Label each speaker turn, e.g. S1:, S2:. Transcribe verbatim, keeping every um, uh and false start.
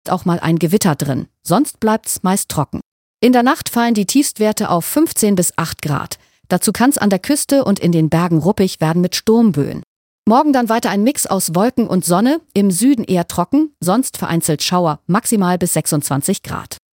S1: auch mal ein Gewitter drin, sonst bleibt's meist trocken. In der Nacht fallen die Tiefstwerte auf fünfzehn bis acht Grad. Dazu kann's an der Küste und in den Bergen ruppig werden mit Sturmböen. Morgen dann weiter ein Mix aus Wolken und Sonne, im Süden eher trocken, sonst vereinzelt Schauer, maximal bis sechsundzwanzig Grad.